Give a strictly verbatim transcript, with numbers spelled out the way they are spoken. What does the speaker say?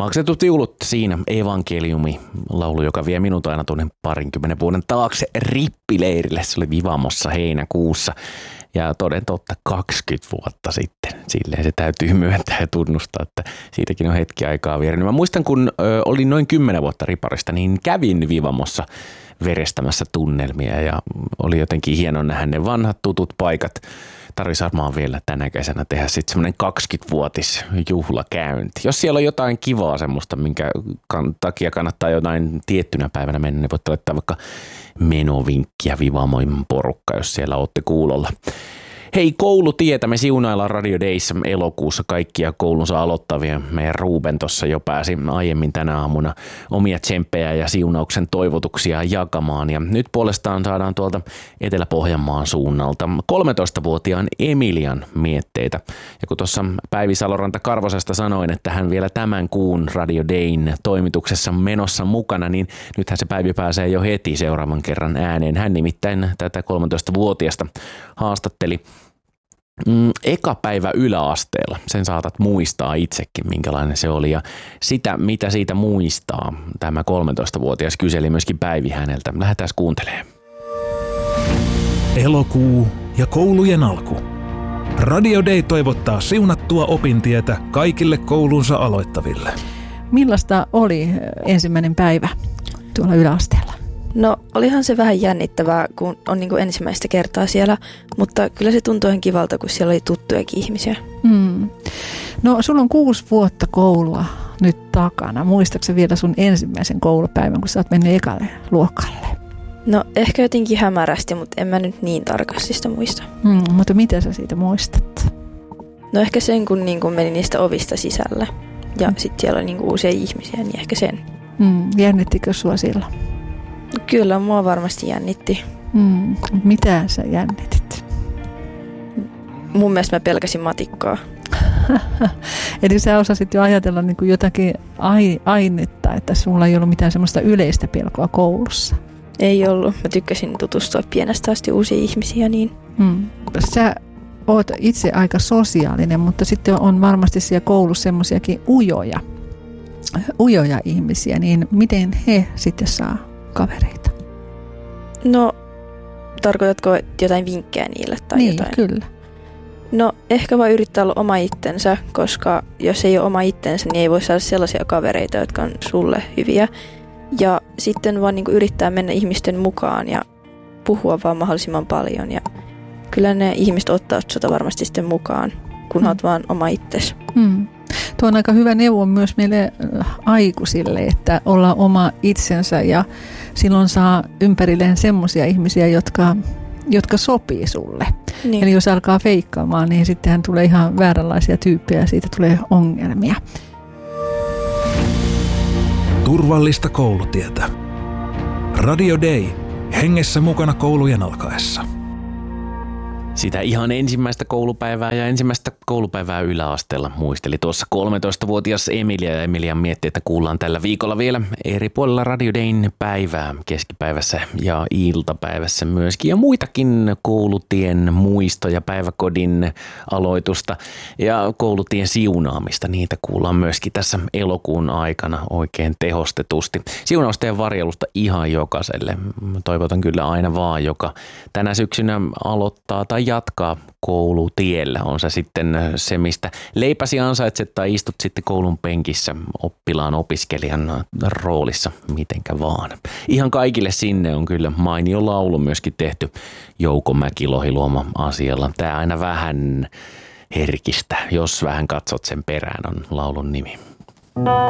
Maksetut viulut siinä, evankeliumi, laulu, joka vie minut aina tuonne parinkymmenen vuoden taakse rippileirille. Se oli Vivamossa heinäkuussa ja toden totta kaksikymmentä vuotta sitten. Silleen se täytyy myöntää ja tunnustaa, että siitäkin on hetki aikaa vienyt. Mä muistan, kun ö, olin noin kymmenen vuotta riparista, niin kävin Vivamossa verestämässä tunnelmia ja oli jotenkin hieno nähdä ne vanhat tutut paikat. Tarvitsisi varmaan vielä tänä kesänä tehdä sitten semmoinen kaksikymmenvuotis juhlakäynti. Jos siellä on jotain kivaa semmoista, minkä takia kannattaa jotain tiettynä päivänä mennä, niin voitte laittaa vaikka menovinkkiä Vivamoin porukka, jos siellä olette kuulolla. Hei, koulutietä me siunaillaan Radio Dayssä elokuussa kaikkia koulunsa aloittavia. Meidän Ruben tuossa jo pääsi aiemmin tänä aamuna omia tsemppejä ja siunauksen toivotuksia jakamaan. Ja nyt puolestaan saadaan tuolta Etelä-Pohjanmaan suunnalta kolmetoistavuotiaan Emilian mietteitä. Ja kun tuossa Päivi Saloranta Karvosesta sanoin, että hän vielä tämän kuun Radio Dayn toimituksessa menossa mukana, niin nythän se Päivi pääsee jo heti seuraavan kerran ääneen. Hän nimittäin tätä kolmetoistavuotiasta haastatteli Mm, eka päivä yläasteella. Sen saatat muistaa itsekin, minkälainen se oli. Ja sitä, mitä siitä muistaa, tämä kolmetoistavuotias kyseli myöskin Päivi häneltä. Lähdetään kuuntelemaan. Elokuu ja koulujen alku. Radio Day toivottaa siunattua opintietä kaikille koulunsa aloittaville. Millaista oli ensimmäinen päivä tuolla yläasteella? No olihan se vähän jännittävää, kun on niin kuin ensimmäistä kertaa siellä, mutta kyllä se tuntui ihan kivalta, kun siellä oli tuttujakin ihmisiä. Hmm. No sulla on kuusi vuotta koulua nyt takana. Muistatko vielä sun ensimmäisen koulupäivän, kun sä oot mennyt ekalle luokalle? No ehkä jotenkin hämärästi, mutta en mä nyt niin tarkasti sitä muista. Hmm, mutta mitä sä siitä muistat? No ehkä sen, kun niin kuin menin niistä ovista sisälle ja hmm. sitten siellä oli niin kuin uusia ihmisiä, niin ehkä sen. Hmm. Jännittikö sua silloin? Kyllä, mua varmasti jännitti. Hmm. Mitä sä jännitit? Mun mielestä mä pelkäsin matikkaa. Eli sä osasit jo ajatella niin kuin jotakin ainetta, että sulla ei ollut mitään semmoista yleistä pelkoa koulussa. Ei ollut. Mä tykkäsin tutustua pienestä asti uusia ihmisiä. Niin. Hmm. Sä oot itse aika sosiaalinen, mutta sitten on varmasti siellä koulussa semmoisiakin ujoja, ujoja ihmisiä, niin miten he sitten saa kavereita? No, tarkoitatko jotain vinkkejä niille tai niin, jotain? Kyllä. No, ehkä vaan yrittää olla oma itsensä, koska jos ei ole oma itsensä, niin ei voi saada sellaisia kavereita, jotka on sulle hyviä. Ja sitten vaan niin kuin yrittää mennä ihmisten mukaan ja puhua vaan mahdollisimman paljon. Ja kyllä ne ihmiset ottaa sinua varmasti sitten mukaan, kun hmm. olet vaan oma itsesi. Hmm. Tuo on aika hyvä neuvo myös meille aikuisille, että olla oma itsensä ja silloin saa ympärilleen semmoisia ihmisiä, jotka, jotka sopii sulle. Niin. Eli jos alkaa feikkaamaan, niin sittenhän tulee ihan vääränlaisia tyyppejä ja siitä tulee ongelmia. Turvallista koulutietä. Radio Day. Hengessä mukana koulujen alkaessa. Sitä ihan ensimmäistä koulupäivää ja ensimmäistä koulupäivää yläasteella muisteli tuossa kolmetoistavuotias Emilia ja Emilian mietti, että kuullaan tällä viikolla vielä eri puolilla Radio Dayn päivää keskipäivässä ja iltapäivässä myöskin ja muitakin koulutien muistoja, päiväkodin aloitusta ja koulutien siunaamista. Niitä kuullaan myöskin tässä elokuun aikana oikein tehostetusti. Siunausta ja varjelusta ihan jokaiselle. Toivotan kyllä aina vaan, joka tänä syksynä aloittaa tai jatkaa koulutiellä. On se sitten se, mistä leipäsi ansaitset tai istut sitten koulun penkissä oppilaan opiskelijan roolissa, mitenkä vaan. Ihan kaikille sinne on kyllä mainio laulu myöskin tehty Jouko Mäki-Lohiluoma asialla. Tämä aina vähän herkistä, jos vähän katsot sen perään, on laulun nimi.